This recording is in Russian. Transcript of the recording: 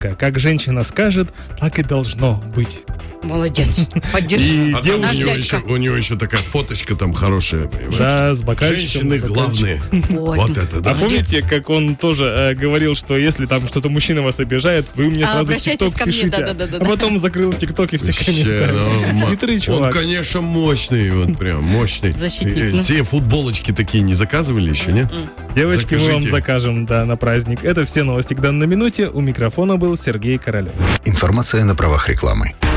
Как женщина скажет, так и должно быть. Молодец, поддержи. А там у него еще такая фоточка там хорошая, понимаешь? Да, с бокальчиком. Женщины главные. Вот это, да. А помните, как он тоже говорил, что если там что-то мужчина вас обижает, вы мне сразу в ТикТок пишите. А потом закрыл ТикТок и все комментарии. Хитрый чувак. Он, конечно, мощный, вот прям мощный. Защитник. Все футболочки такие не заказывали еще, нет? Девочки, мы вам закажем, да, на праздник. Это все новости к данной минуте. У микрофона был Сергей Королев. Информация на правах рекламы.